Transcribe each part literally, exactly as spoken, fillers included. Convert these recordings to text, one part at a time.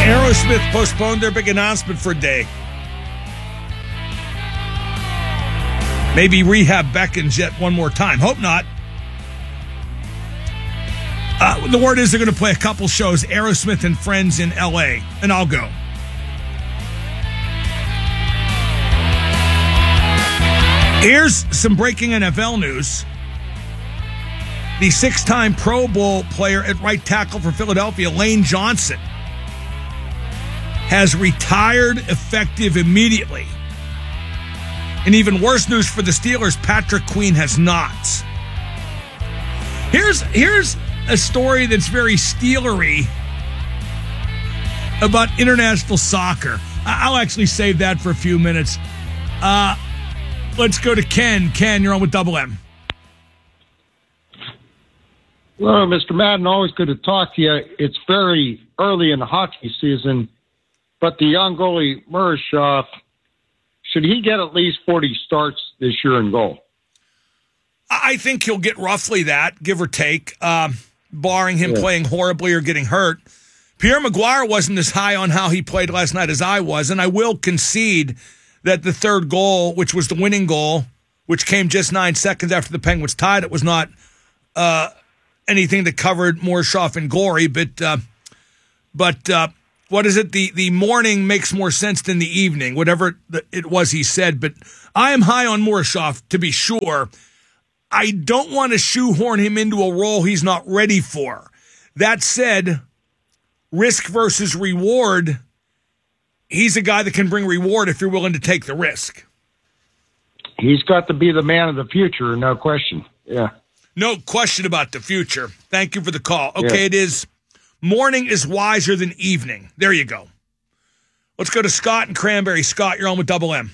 Aerosmith postponed their big announcement for a day. Maybe rehab beckons yet one more time. Hope not. Uh, the word is they're going to play a couple shows, Aerosmith and Friends in L A, and I'll go. Here's some breaking N F L news. The six-time Pro Bowl player at right tackle for Philadelphia, Lane Johnson, has retired effective immediately. And even worse news for the Steelers, Patrick Queen has not. Here's, here's a story that's very Steelery about international soccer. I'll actually save that for a few minutes. Uh, let's go to Ken. Ken, you're on with Double M. Well, Mister Madden, always good to talk to you. It's very early in the hockey season, but the young goalie, Murashov, should he get at least forty starts this year in goal? I think he'll get roughly that, give or take, um, barring him yeah. playing horribly or getting hurt. Pierre Maguire wasn't as high on how he played last night as I was, and I will concede that the third goal, which was the winning goal, which came just nine seconds after the Penguins tied, it was not uh, anything that covered Murashov and Glory, but uh, but uh, what is it? The the morning makes more sense than the evening, whatever it was he said. But I am high on Murashov, to be sure. I don't want to shoehorn him into a role he's not ready for. That said, risk versus reward, he's a guy that can bring reward if you're willing to take the risk. He's got to be the man of the future, no question. Yeah. No question about the future. Thank you for the call. Okay, yeah. It is morning is wiser than evening. There you go. Let's go to Scott and Cranberry. Scott, you're on with Double M.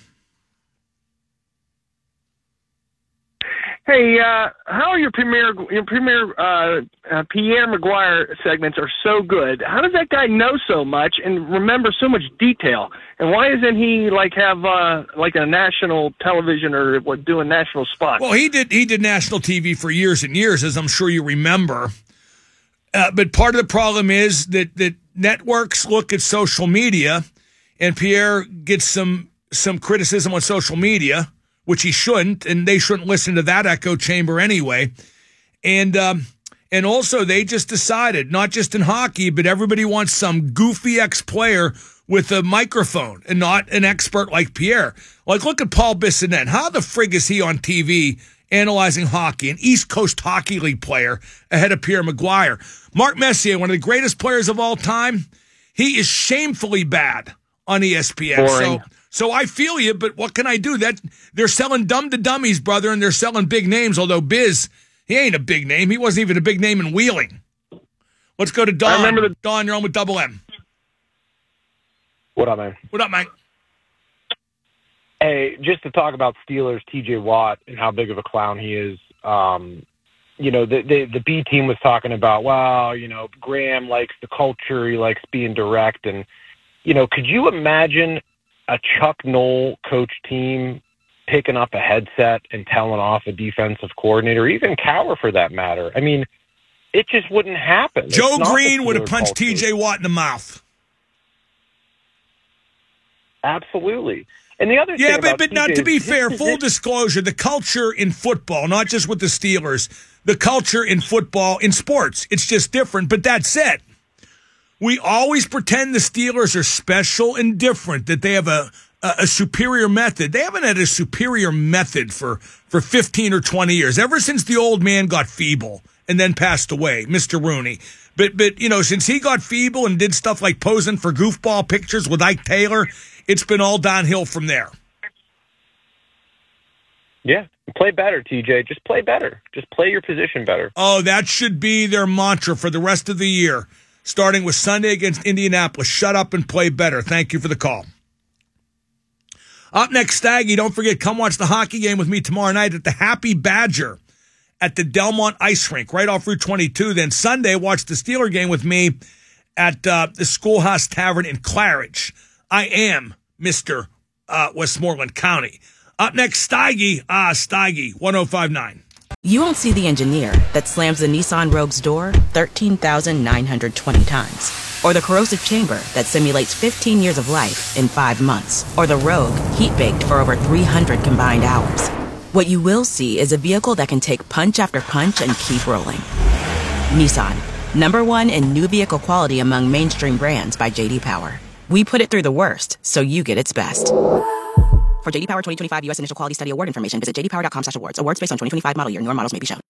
Hey, uh, how are your premier your premier uh, uh, Pierre Maguire segments are so good? How does that guy know so much and remember so much detail? And why isn't he like have uh, like a national television or what doing national spots? Well, he did he did national T V for years and years, as I'm sure you remember. Uh, but part of the problem is that that networks look at social media, and Pierre gets some some criticism on social media, which he shouldn't, and they shouldn't listen to that echo chamber anyway. And um, and also they just decided, not just in hockey, but everybody wants some goofy ex-player with a microphone and not an expert like Pierre. Like, look at Paul Bissonnette. How the frig is he on T V analyzing hockey, an East Coast Hockey League player ahead of Pierre Maguire? Mark Messier, one of the greatest players of all time, he is shamefully bad on E S P N. Boring. So So I feel you, but what can I do? That they're selling dumb to dummies, brother, and they're selling big names, although Biz, he ain't a big name. He wasn't even a big name in Wheeling. Let's go to Don. I remember the- Don, you're on with Double M. What up, man? What up, Mike? Hey, just to talk about Steelers, T J Watt, and how big of a clown he is. Um, you know, the, the the B team was talking about, well, you know, Graham likes the culture. He likes being direct. And, you know, could you imagine a Chuck Noll coach team picking up a headset and telling off a defensive coordinator, or even Cowher for that matter? I mean, it just wouldn't happen. Joe Green would have punched T J Watt in the mouth. Absolutely. And the other yeah, thing but, but now, to be this, fair, this, full this, disclosure, the culture in football, not just with the Steelers, the culture in football, in sports, it's just different. But that said, we always pretend the Steelers are special and different, that they have a, a, a superior method. They haven't had a superior method for, for fifteen or twenty years, ever since the old man got feeble and then passed away, Mister Rooney. But, but you know, since he got feeble and did stuff like posing for goofball pictures with Ike Taylor, it's been all downhill from there. Yeah, play better, T J. Just play better. Just play your position better. Oh, that should be their mantra for the rest of the year, starting with Sunday against Indianapolis. Shut up and play better. Thank you for the call. Up next, Staggy, don't forget, come watch the hockey game with me tomorrow night at the Happy Badger at the Delmont Ice Rink, right off Route twenty-two. Then Sunday, watch the Steeler game with me at uh, the Schoolhouse Tavern in Claridge. I am Mister Uh, Westmoreland County. Up next, Steige. Ah, Steige, one oh five point nine. You won't see the engineer that slams the Nissan Rogue's door thirteen thousand nine hundred twenty times. Or the corrosive chamber that simulates fifteen years of life in five months. Or the Rogue, heat-baked for over three hundred combined hours. What you will see is a vehicle that can take punch after punch and keep rolling. Nissan, number one in new vehicle quality among mainstream brands by J D Power. We put it through the worst, so you get its best. For J D Power twenty twenty-five U S Initial Quality Study Award information, visit j d power dot com slash awards. Awards based on twenty twenty-five model year. Newer models may be shown.